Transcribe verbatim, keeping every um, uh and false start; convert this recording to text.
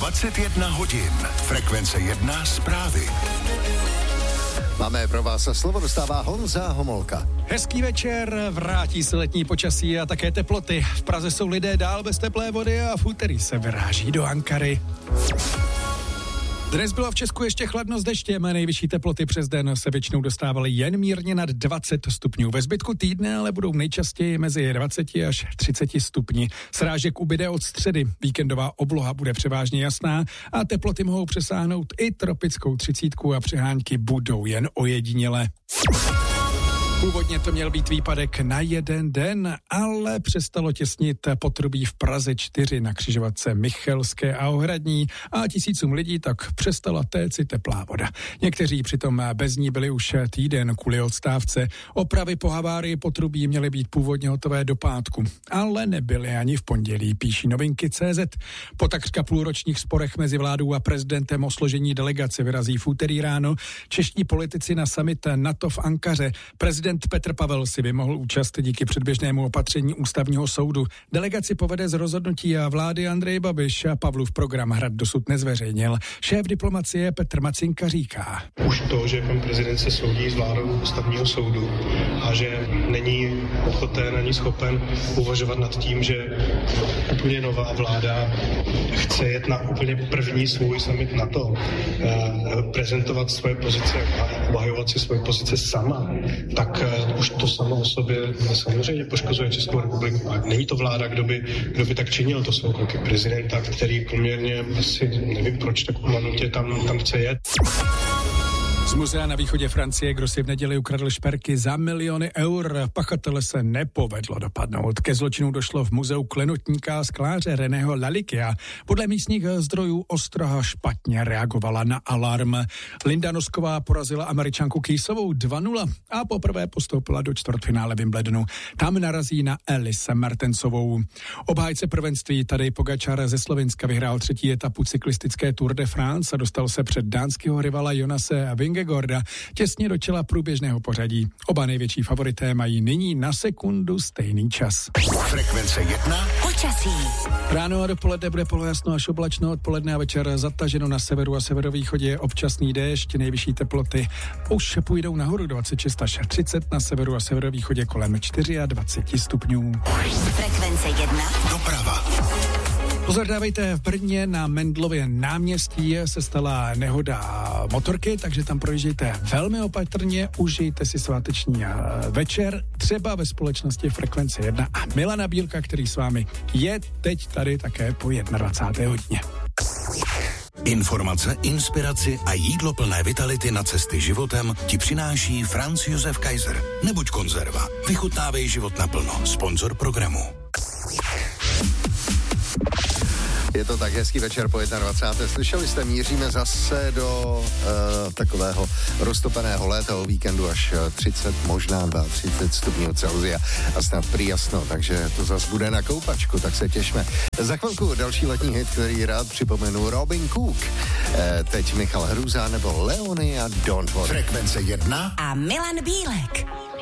dvacet jedna hodin. Frekvence jedna zprávy. Máme pro vás a slovo dostává Honza Homolka. Hezký večer, vrátí se letní počasí a také teploty. V Praze jsou lidé dál bez teplé vody a v úterý se vyráží do Ankary. Dnes bylo v Česku ještě chladno s deštěm, nejvyšší teploty přes den se většinou dostávaly jen mírně nad dvacet stupňů. Ve zbytku týdne ale budou nejčastěji mezi dvacet až třicet stupni. Srážek ubyde od středy, víkendová obloha bude převážně jasná a teploty mohou přesáhnout i tropickou třicítku a přehánky budou jen ojedinělé. Původně to měl být výpadek na jeden den, ale přestalo těsnit potrubí v Praze čtyři na křižovatce Michelské a Ohradní a tisícům lidí tak přestala téci teplá voda. Někteří přitom bez ní byli už týden kvůli odstávce. Opravy po havárii potrubí měly být původně hotové do pátku, ale nebyly ani v pondělí, píší novinky tečka cé zet. Po takřka půlročních sporech mezi vládou a prezidentem o složení delegace vyrazí v úterý ráno čeští politici na summit NATO v Ankaře. Prezident Petr Pavel si vymohl účast díky předběžnému opatření ústavního soudu. Delegaci povede z rozhodnutí a vlády Andrej Babiš a Pavlův program Hrad dosud nezveřejnil. Šéf diplomacie Petr Macinka říká. Už to, že pan prezident se soudí s vládou ústavního soudu a že není ochoten ani schopen uvažovat nad tím, že úplně nová vláda chce jet na úplně první svůj summit NATO, prezentovat svoje pozice a obhajovat si svoje pozice sama, tak už to samo o sobě samozřejmě poškozuje Českou republiku. A není to vláda, kdo by, kdo by tak činil, to jsou kroky prezidenta, který poměrně asi nevím proč tak umanutě tam, tam chce jet. Z muzea na východě Francie, kdo si v neděli ukradl šperky za miliony eur, pachatele se nepovedlo dopadnout. Ke zločinu došlo v muzeu klenotníka a skláře Reného Laliquea. Podle místních zdrojů ostraha špatně reagovala na alarm. Linda Nosková porazila Američanku Keysovou dva nula a poprvé postoupila do čtvrtfinále Wimbledonu. Tam narazí na Elise Mertensovou. Obhájce prvenství Tadej Pogačar ze Slovinska vyhrál třetí etapu cyklistické Tour de France a dostal se před dánského rivala Jonase Vingegaarda těsně do čela průběžného pořadí. Oba největší favorité mají nyní na sekundu stejný čas. Frekvence jedna. Počasí. Ráno a dopoledne bude polojasno až oblačno, odpoledne a večer zataženo na severu a severovýchodě občasný déšť, nejvyšší teploty už půjdou nahoru dvacet šest až třicet, na severu a severovýchodě kolem dvacet čtyři stupňů. Frekvence jedna. Doprava. Pozor, dávejte, v Brně na Mendlově náměstí se stala nehoda motorky, takže tam projíždějte velmi opatrně, užijte si sváteční večer, třeba ve společnosti Frekvence jedna a Milana Bílka, který s vámi je teď tady také po dvacáté jedné hodině. Informace, inspiraci a jídlo plné vitality na cesty životem ti přináší Franz Josef Kaiser. Nebuď konzerva, vychutnávej život naplno. Sponzor programu. Je to tak hezký večer po dvacáté jedné Slyšeli jste, míříme zase do uh, takového roztopeného léta o víkendu až třicet, možná třicet dva stupňů Celsia a snad prý jasno, takže to zase bude na koupačku, tak se těšme. Za chvilku další letní hit, který rád připomenu, Robin Cook. E, teď Michal Hruza nebo Leony a Don't Worry. Frekvence jedna A Milan Bílek.